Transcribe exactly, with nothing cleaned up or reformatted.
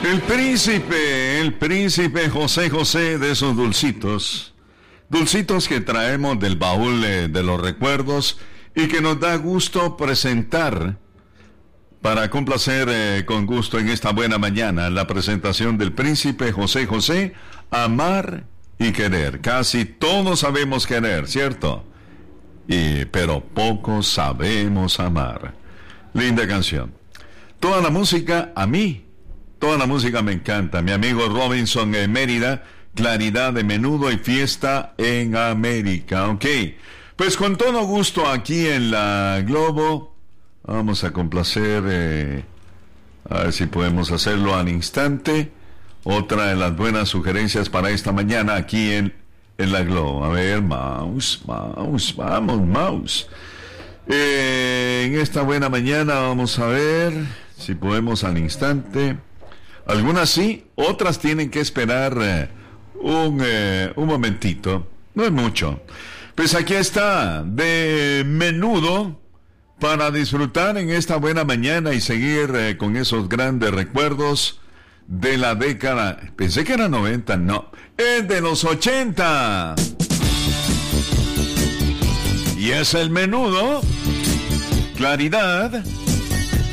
El príncipe, el príncipe José José, de esos dulcitos, dulcitos que traemos del baúl eh, de los recuerdos y que nos da gusto presentar para complacer eh, con gusto en esta buena mañana la presentación del príncipe José José, Amar y Querer. Casi todos sabemos querer, ¿cierto? Y, pero pocos sabemos amar. Linda canción. Toda la música a mí. Toda la música me encanta. Mi amigo Robinson en Mérida, Claridad de Menudo y Fiesta en América. Ok, pues con todo gusto aquí en la Globo, vamos a complacer, eh, a ver si podemos hacerlo al instante. Otra de las buenas sugerencias para esta mañana aquí en, en la Globo. A ver, mouse, mouse, vamos, mouse. Eh, en esta buena mañana vamos a ver si podemos al instante. Algunas sí, otras tienen que esperar eh, un, eh, un momentito. No es mucho. Pues aquí está, de Menudo, para disfrutar en esta buena mañana y seguir eh, con esos grandes recuerdos de la década. Pensé que era noventa, no. Es de los ochenta. Y es el Menudo. Claridad